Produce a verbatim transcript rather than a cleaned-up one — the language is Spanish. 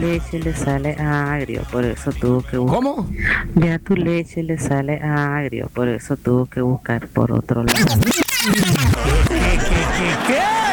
leche le sale agrio, por eso tuvo que buscar. ¿Cómo? Ya tu leche le sale agrio, por eso tuvo que buscar por otro lado. ¿Qué, qué, qué, qué?